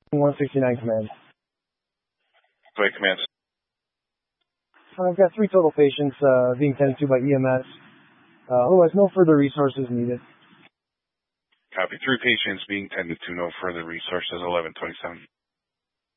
169 command. Go ahead, command. I've got 3 total patients being tended to by EMS. Otherwise, no further resources needed. Copy. 3 patients being tended to, no further resources, 1127.